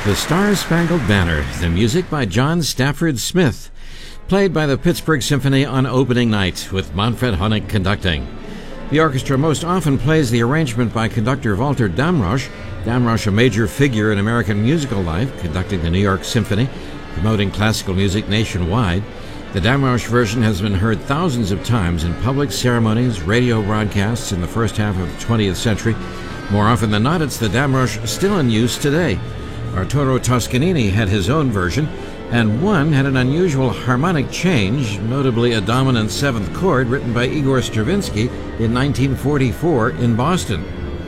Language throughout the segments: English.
The Star-Spangled Banner, the music by John Stafford Smith, played by the Pittsburgh Symphony on opening night, with Manfred Honeck conducting. The orchestra most often plays the arrangement by conductor Walter Damrosch. Damrosch, a major figure in American musical life, conducting the New York Symphony, promoting classical music nationwide. The Damrosch version has been heard thousands of times in public ceremonies, radio broadcasts in the first half of the 20th century. More often than not, it's the Damrosch still in use today. Arturo Toscanini had his own version, and one had an unusual harmonic change, notably a dominant seventh chord written by Igor Stravinsky in 1944 in Boston.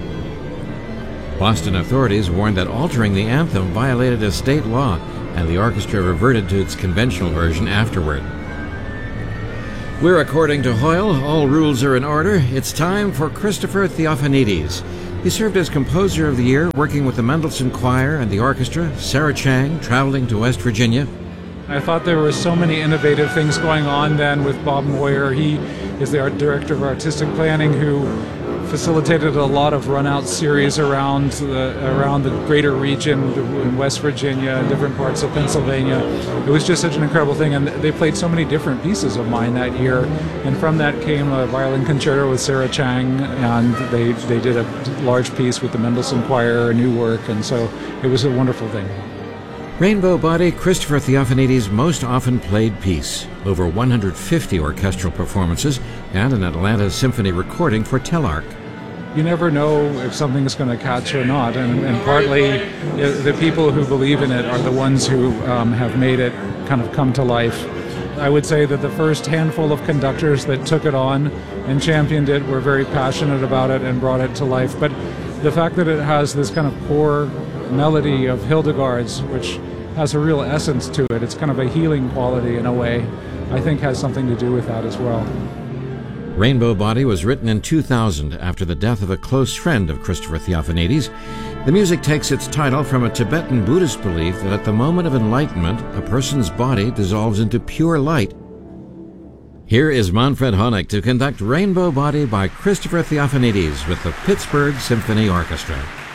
Boston authorities warned that altering the anthem violated a state law, and the orchestra reverted to its conventional version afterward. We're according to Hoyle. All rules are in order. It's time for Christopher Theophanides. He served as Composer of the Year, working with the Mendelssohn Choir and the orchestra, Sarah Chang, traveling to West Virginia. I thought there were so many innovative things going on then with Bob Moyer. He is the art director of artistic planning who facilitated a lot of run-out series around the greater region in West Virginia and different parts of Pennsylvania. It was just such an incredible thing, and they played so many different pieces of mine that year. And from that came a violin concerto with Sarah Chang, and they did a large piece with the Mendelssohn Choir, a new work, and so it was a wonderful thing. Rainbow Body, Christopher Theophanides' most often played piece. Over 150 orchestral performances and an Atlanta Symphony recording for Telarc. You never know if something is going to catch or not, and partly the people who believe in it are the ones who have made it kind of come to life. I would say that the first handful of conductors that took it on and championed it were very passionate about it and brought it to life. But the fact that it has this kind of core melody of Hildegard's, which has a real essence to it, it's kind of a healing quality in a way, I think has something to do with that as well. Rainbow Body was written in 2000 after the death of a close friend of Christopher Theophanides. The music takes its title from a Tibetan Buddhist belief that at the moment of enlightenment, a person's body dissolves into pure light. Here is Manfred Honeck to conduct Rainbow Body by Christopher Theophanides with the Pittsburgh Symphony Orchestra.